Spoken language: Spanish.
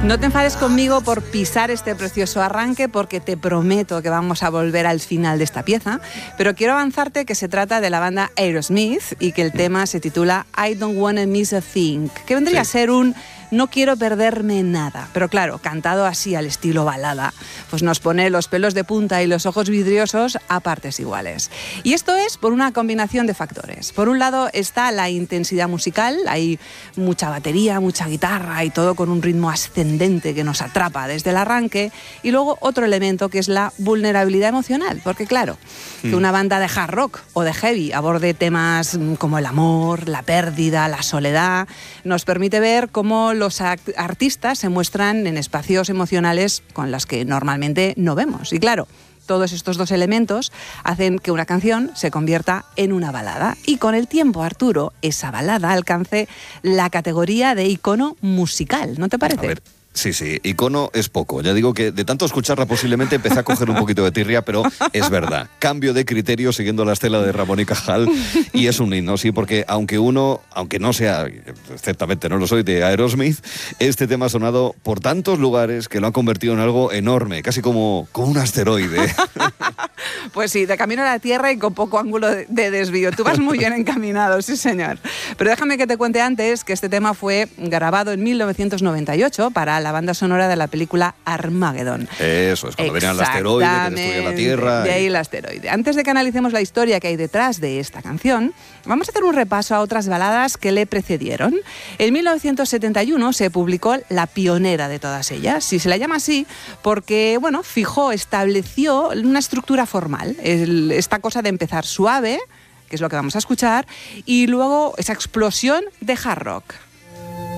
No te enfades conmigo por pisar este precioso arranque, porque te prometo que vamos a volver al final de esta pieza, pero quiero avanzarte que se trata de la banda Aerosmith y que el tema se titula I Don't Wanna Miss a Thing, que vendría a ser un no quiero perderme nada, pero claro, cantado así al estilo balada, pues nos pone los pelos de punta y los ojos vidriosos a partes iguales. Y esto es por una combinación de factores. Por un lado está la intensidad musical, hay mucha batería, mucha guitarra y todo con un ritmo ascendente que nos atrapa desde el arranque, y luego otro elemento que es la vulnerabilidad emocional, porque claro, que una banda de hard rock o de heavy aborde temas como el amor, la pérdida, la soledad, nos permite ver cómo los artistas se muestran en espacios emocionales con los que normalmente no vemos. Y claro, todos estos dos elementos hacen que una canción se convierta en una balada. Y con el tiempo, Arturo, esa balada alcance la categoría de icono musical, ¿no te parece? A ver. Sí, icono es poco. Ya digo que de tanto escucharla posiblemente empecé a coger un poquito de tirria, pero es verdad. Cambio de criterio siguiendo la estela de Ramón y Cajal, y es un himno, sí, porque aunque no sea, ciertamente no lo soy, de Aerosmith, este tema ha sonado por tantos lugares que lo ha convertido en algo enorme, casi como un asteroide. Pues sí, de camino a la Tierra y con poco ángulo de desvío. Tú vas muy bien encaminado, sí señor. Pero déjame que te cuente antes que este tema fue grabado en 1998 para la banda sonora de la película Armageddon. Eso es, cuando venía el asteroide que destruye la Tierra. De ahí el asteroide. Antes de que analicemos la historia que hay detrás de esta canción, vamos a hacer un repaso a otras baladas que le precedieron. En 1971 se publicó La pionera de todas ellas, y se la llama así porque, estableció una estructura formal. Esta cosa de empezar suave, que es lo que vamos a escuchar, y luego esa explosión de hard rock.